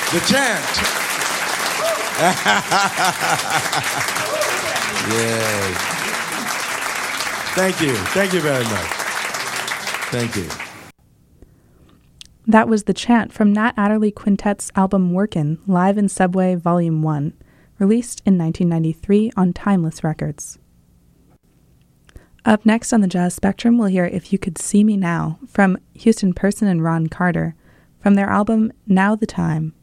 The chant. Yay. Thank you. Thank you very much. Thank you. That was The Chant from Nat Adderley Quintet's album Workin', Live in Subway Volume 1, released in 1993 on Timeless Records. Up next on the Jazz Spectrum, we'll hear If You Could See Me Now from Houston Person and Ron Carter from their album Now the Time.